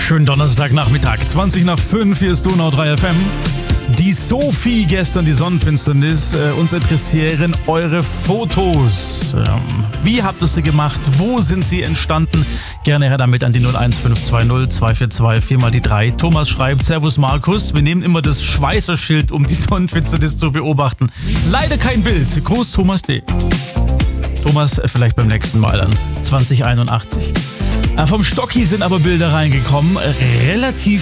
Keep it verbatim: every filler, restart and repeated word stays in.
Schönen Donnerstagnachmittag, zwanzig nach fünf, hier ist Donau drei F M. Die Sophie gestern, die Sonnenfinsternis, äh, uns interessieren eure Fotos. Ähm, wie habt ihr sie gemacht? Wo sind sie entstanden? Gerne her damit an die null eins fünf zwei null zwei vier zwei vier mal die drei. Thomas schreibt, Servus Markus, wir nehmen immer das Schweißerschild, um die Sonnenfinsternis zu beobachten. Leider kein Bild. Gruß Thomas D. Thomas, äh, vielleicht beim nächsten Mal dann. zwanzig einundachtzig. Äh, vom Stocki sind aber Bilder reingekommen. Äh, relativ